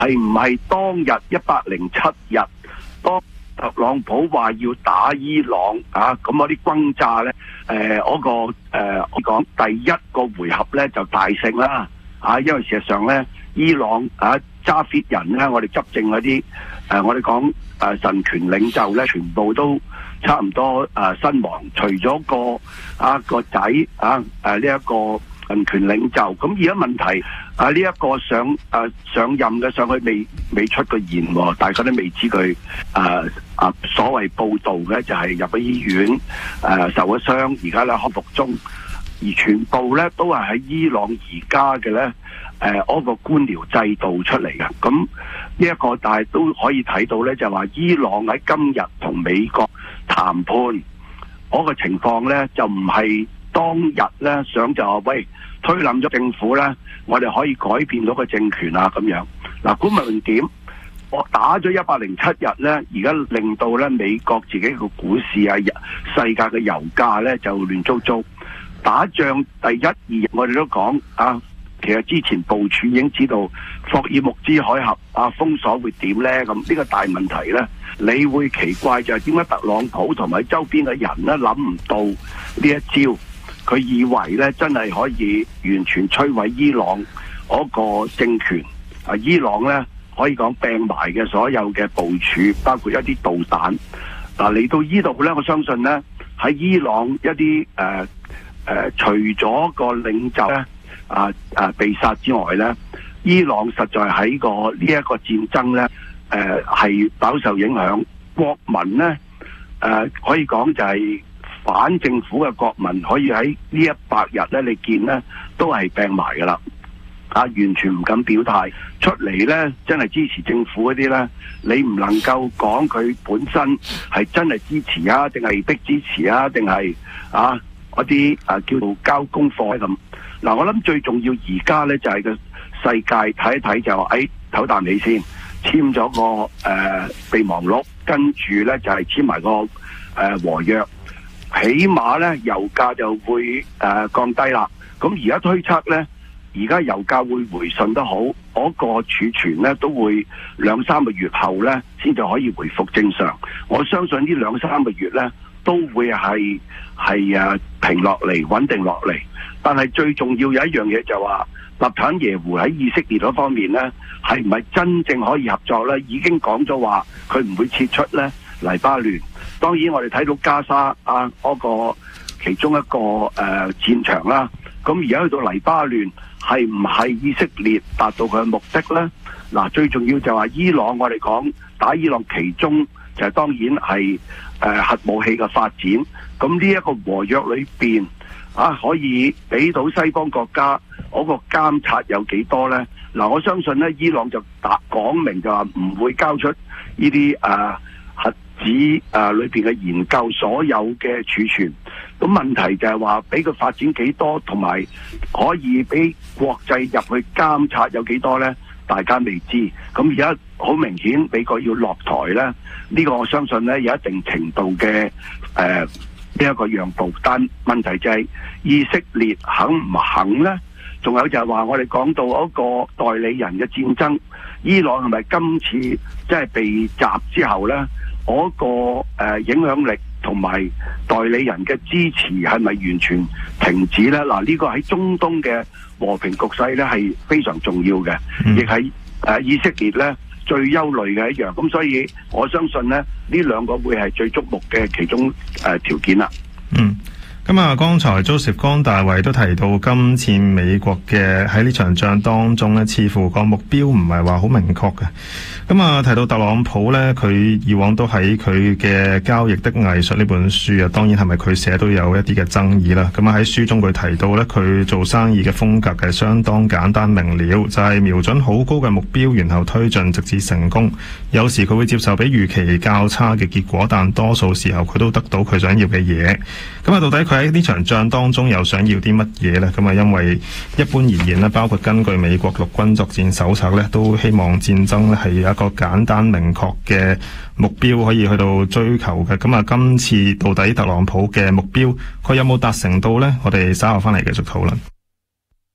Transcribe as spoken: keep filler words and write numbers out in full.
係唔係當日一百零七日，當特朗普話要打伊朗啊，咁嗰啲轟炸呢，誒嗰個誒我講第一個回合呢就大勝啦，啊，因為事實上呢，伊朗啊揸 fit 人呢，我哋執政嗰啲誒我哋講誒神權領袖呢，全部都差唔多誒身亡，除咗個啊個仔啊誒呢一個神權領袖。咁而家問題啊呢一個上誒、啊、上任嘅上去未未出個言，大家都未知佢誒啊所謂報道嘅就係入咗醫院誒、啊、受咗傷，而家咧康復中，而全部咧都係喺伊朗而家嘅咧誒嗰個官僚制度出嚟嘅。咁呢一個但係都可以睇到咧，就話伊朗喺今日同美國談判嗰個情況咧，就唔係當日咧想就話喂推冧咗政府咧，我哋可以改變到個政權啊咁樣。嗱，估無論點，我打咗一百零七日咧，而家令到咧美國自己個股市啊、世界嘅油價咧就亂糟糟。打仗第一二日我哋都講啊，其實之前部署已經知道霍爾木茲海峽啊封鎖會點咧，咁呢個大問題咧，你會奇怪就係點解特朗普同埋周邊嘅人咧諗唔到呢一招？佢以為咧真係可以完全摧毀伊朗嗰個政權啊！伊朗咧可以講病埋嘅所有嘅部署，包括一啲導彈。嗱，嚟到呢度咧，我相信咧喺伊朗一啲誒誒，除咗個領袖咧啊啊被殺之外咧，伊朗實在喺個呢一個戰爭咧誒係飽受影響，國民咧誒、呃、可以講就係、是。反政府嘅國民可以喺呢一百日咧，你見咧都係病埋噶啦，啊，完全唔敢表態出嚟咧，真係支持政府嗰啲咧，你唔能夠講佢本身係真係支持啊，定係逼支持啊，定係啊嗰啲啊叫做交功課咁。嗱、啊，我諗最重要而家咧就係、是、個世界睇一睇就話，誒唞啖氣先，簽咗個誒、呃、備忘錄，跟住咧就係、是、簽埋個誒、呃、和約。起碼咧油價就會誒、呃、降低啦。咁而家推測咧，而家油價會回順得好，嗰、那個儲存咧都會兩三個月後咧先至可以回復正常。我相信呢兩三個月咧都會係係誒平落嚟，穩定落嚟。但係最重要有一樣嘢就話，納坦耶胡喺以色列嗰方面咧，係唔係真正可以合作咧？已經講咗話佢唔會撤出咧黎巴嫩。當然我哋睇到加沙啊嗰個其中一個誒、呃、戰場啦，咁而家去到黎巴嫩係唔係以色列達到佢嘅目的呢？嗱，最重要就係伊朗，我哋講打伊朗其中就係當然係誒、呃、核武器嘅發展。咁呢一個和約裏邊啊，可以俾到西方國家嗰個監察有幾多呢？嗱，我相信呢，伊朗就打講明就話唔會交出呢啲誒核指誒裏邊嘅研究所有嘅儲存，咁問題就係話俾佢發展幾多，同埋可以俾國際入去監察有幾多呢？大家未知。咁而家好明顯美國要落台呢，呢、呢個我相信呢有一定程度嘅誒呢一個讓步，但問題就係以色列肯唔肯呢？仲有就係話我哋講到嗰個代理人嘅戰爭，伊朗係咪今次即係被襲之後呢？嗰、那個誒、呃、影響力同埋代理人嘅支持係咪完全停止呢？嗱，呢個喺中東嘅和平局勢呢係非常重要嘅，亦係誒以色列呢最憂慮嘅一樣。咁所以我相信呢呢兩個會係最矚目嘅其中誒、呃、條件啦。嗯。 咁啊，剛才 Joseph 江大衛都提到，今次美國嘅喺呢場仗當中呢，似乎個目標唔係話好明確嘅。咁啊，提到特朗普呢，佢以往都喺佢嘅《交易的藝術》呢本書啊，當然係咪佢寫都有一啲嘅爭議啦。咁啊，喺書中佢提到呢，佢做生意嘅風格係相當簡單明了，就係瞄準好高嘅目標，然後推進直至成功。有時佢會接受比預期較差嘅結果，但多數時候佢都得到佢想要嘅嘢。咁啊，到底佢喺呢場仗當中又想要啲乜嘢呢？咁啊，因為一般而言呢，包括根據美國陸軍作戰手冊呢，都希望戰爭呢係有一個簡單明確嘅目標可以去到追求嘅。咁啊，今次到底特朗普嘅目標佢有冇達成到呢？我哋稍後翻嚟繼續討論。